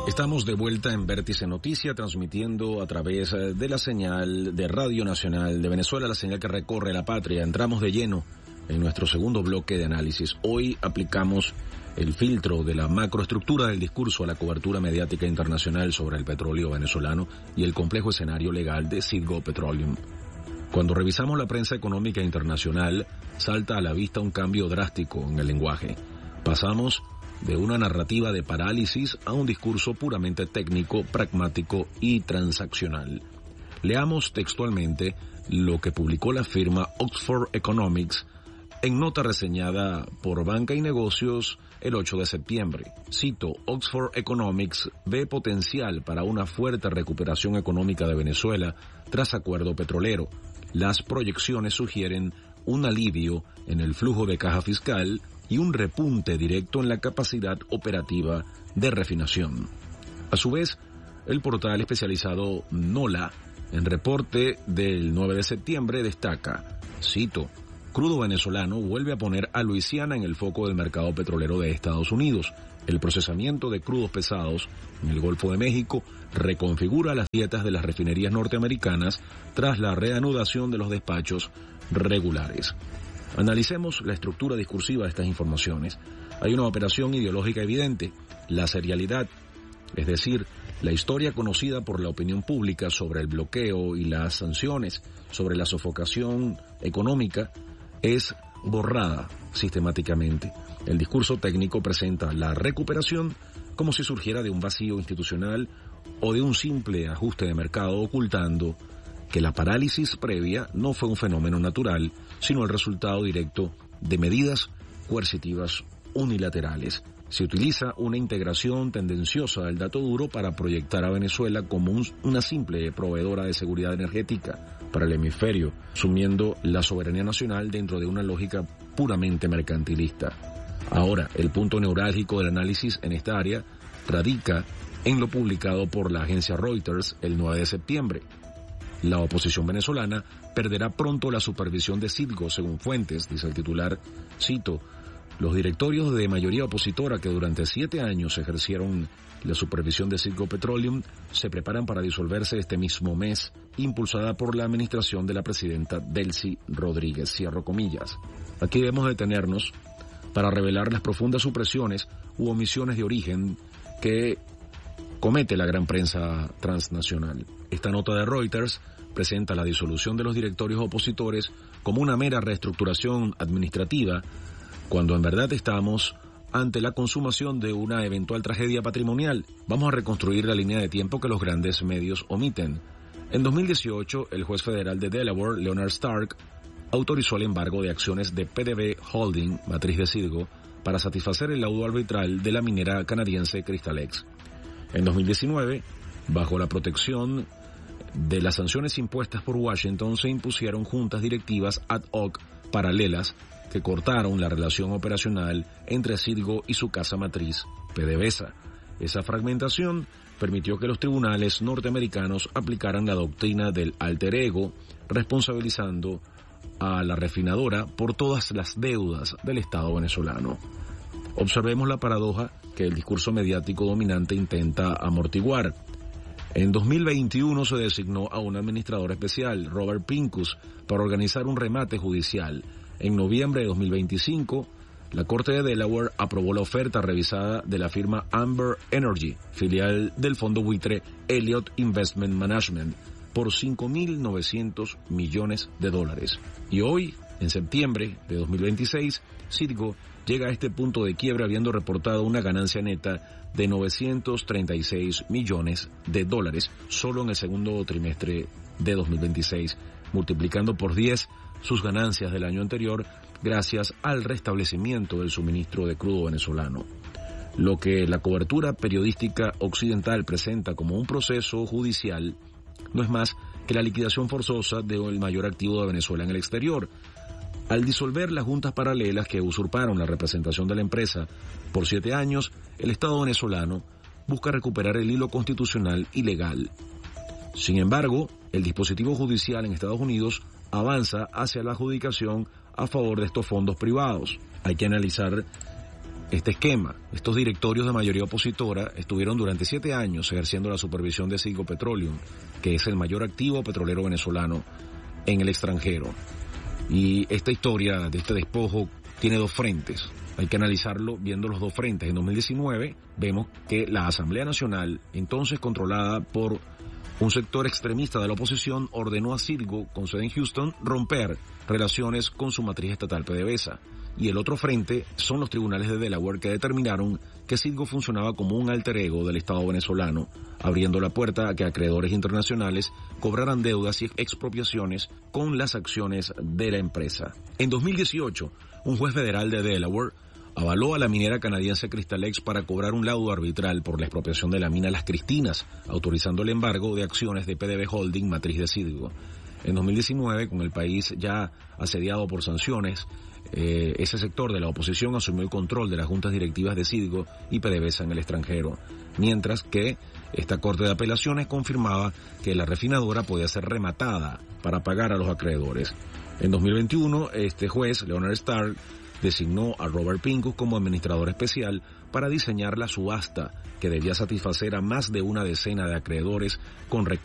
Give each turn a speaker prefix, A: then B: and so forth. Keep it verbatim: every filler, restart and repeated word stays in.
A: Estamos de vuelta en Vértice Noticia, transmitiendo a través de la señal de Radio Nacional de Venezuela, la señal que recorre la patria. Entramos de lleno en nuestro segundo bloque de análisis. Hoy aplicamos el filtro de la macroestructura del discurso a la cobertura mediática internacional sobre el petróleo venezolano y el complejo escenario legal de Citgo Petroleum. Cuando revisamos la prensa económica internacional, salta a la vista un cambio drástico en el lenguaje. Pasamos de una narrativa de parálisis a un discurso puramente técnico, pragmático y transaccional. Leamos textualmente lo que publicó la firma Oxford Economics en nota reseñada por Banca y Negocios el ocho de septiembre. Cito: Oxford Economics ve potencial para una fuerte recuperación económica de Venezuela tras acuerdo petrolero. Las proyecciones sugieren un alivio en el flujo de caja fiscal y un repunte directo en la capacidad operativa de refinación. A su vez, el portal especializado NOLA, en reporte del nueve de septiembre, destaca, cito: crudo venezolano vuelve a poner a Luisiana en el foco del mercado petrolero de Estados Unidos. El procesamiento de crudos pesados en el Golfo de México reconfigura las dietas de las refinerías norteamericanas tras la reanudación de los despachos regulares. Analicemos la estructura discursiva de estas informaciones. Hay una operación ideológica evidente, la serialidad, es decir, la historia conocida por la opinión pública sobre el bloqueo y las sanciones, sobre la sofocación económica, es borrada sistemáticamente. El discurso técnico presenta la recuperación como si surgiera de un vacío institucional o de un simple ajuste de mercado, ocultando que la parálisis previa no fue un fenómeno natural, sino el resultado directo de medidas coercitivas unilaterales. Se utiliza una integración tendenciosa del dato duro para proyectar a Venezuela como un, una simple proveedora de seguridad energética para el hemisferio, sumiendo la soberanía nacional dentro de una lógica puramente mercantilista. Ahora, el punto neurálgico del análisis en esta área radica en lo publicado por la agencia Reuters el nueve de septiembre. La oposición venezolana perderá pronto la supervisión de Citgo, según fuentes, dice el titular, cito: los directorios de mayoría opositora que durante siete años ejercieron la supervisión de Citgo Petroleum se preparan para disolverse este mismo mes, impulsada por la administración de la presidenta Delcy Rodríguez, cierro comillas. Aquí debemos detenernos para revelar las profundas supresiones u omisiones de origen que comete la gran prensa transnacional. Esta nota de Reuters presenta la disolución de los directorios opositores como una mera reestructuración administrativa, cuando en verdad estamos ante la consumación de una eventual tragedia patrimonial. Vamos a reconstruir la línea de tiempo que los grandes medios omiten. En dos mil dieciocho, el juez federal de Delaware, Leonard Stark, autorizó el embargo de acciones de P D V Holding, matriz de Citgo, para satisfacer el laudo arbitral de la minera canadiense Crystalex. En dos mil diecinueve, bajo la protección de las sanciones impuestas por Washington, se impusieron juntas directivas ad hoc paralelas que cortaron la relación operacional entre Citgo y su casa matriz, PDVSA. Esa fragmentación permitió que los tribunales norteamericanos aplicaran la doctrina del alter ego, responsabilizando a la refinadora por todas las deudas del Estado venezolano. Observemos la paradoja que el discurso mediático dominante intenta amortiguar. En dos mil veintiuno se designó a un administrador especial, Robert Pincus, para organizar un remate judicial. En noviembre de dos mil veinticinco, la Corte de Delaware aprobó la oferta revisada de la firma Amber Energy, filial del fondo buitre Elliott Investment Management, por cinco mil novecientos millones de dólares. Y hoy, en septiembre de dos mil veintiséis, Citgo llega a este punto de quiebra habiendo reportado una ganancia neta de novecientos treinta y seis millones de dólares solo en el segundo trimestre de dos mil veintiséis, multiplicando por diez sus ganancias del año anterior gracias al restablecimiento del suministro de crudo venezolano. Lo que la cobertura periodística occidental presenta como un proceso judicial no es más que la liquidación forzosa del mayor activo de Venezuela en el exterior. Al disolver las juntas paralelas que usurparon la representación de la empresa por siete años, el Estado venezolano busca recuperar el hilo constitucional y legal. Sin embargo, el dispositivo judicial en Estados Unidos avanza hacia la adjudicación a favor de estos fondos privados. Hay que analizar este esquema. Estos directorios de mayoría opositora estuvieron durante siete años ejerciendo la supervisión de Citgo Petroleum, que es el mayor activo petrolero venezolano en el extranjero. Y esta historia de este despojo tiene dos frentes. Hay que analizarlo viendo los dos frentes. En dos mil diecinueve vemos que la Asamblea Nacional, entonces controlada por un sector extremista de la oposición, ordenó a Citgo, con sede en Houston, romper relaciones con su matriz estatal PDVSA. Y el otro frente son los tribunales de Delaware, que determinaron que Citgo funcionaba como un alter ego del Estado venezolano, abriendo la puerta a que acreedores internacionales cobraran deudas y expropiaciones con las acciones de la empresa. En dos mil dieciocho, un juez federal de Delaware avaló a la minera canadiense Crystalex para cobrar un laudo arbitral por la expropiación de la mina Las Cristinas, autorizando el embargo de acciones de P D V Holding, matriz de Citgo. En dos mil diecinueve, con el país ya asediado por sanciones, eh, ese sector de la oposición asumió el control de las juntas directivas de Citgo y PDVSA en el extranjero, mientras que esta Corte de Apelaciones confirmaba que la refinadora podía ser rematada para pagar a los acreedores. En dos mil veintiuno, este juez, Leonard Starr, designó a Robert Pincus como administrador especial para diseñar la subasta que debía satisfacer a más de una decena de acreedores con reclamos